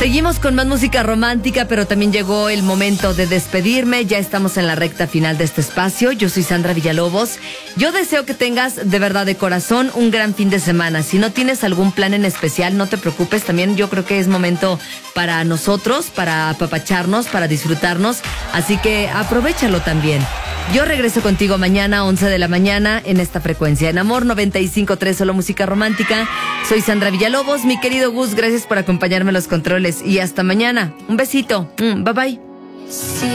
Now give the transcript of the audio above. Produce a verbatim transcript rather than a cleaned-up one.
Seguimos con más música romántica, pero también llegó el momento de despedirme. Ya estamos en la recta final de este espacio. Yo soy Sandra Villalobos. Yo deseo que tengas de verdad de corazón un gran fin de semana. Si no tienes algún plan en especial, no te preocupes. También yo creo que es momento para nosotros, para apapacharnos, para disfrutarnos. Así que aprovéchalo también. Yo regreso contigo mañana a once de la mañana en esta frecuencia. En Amor noventa y cinco punto tres, solo música romántica. Soy Sandra Villalobos. Mi querido Gus, gracias por acompañarme en los controles. Y hasta mañana. Un besito. Mm, bye bye. Sí.